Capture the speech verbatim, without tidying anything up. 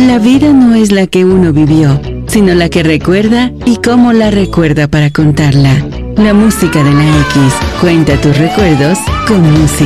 La vida no es la que uno vivió, sino la que recuerda y cómo la recuerda para contarla. La música de la X cuenta tus recuerdos con música.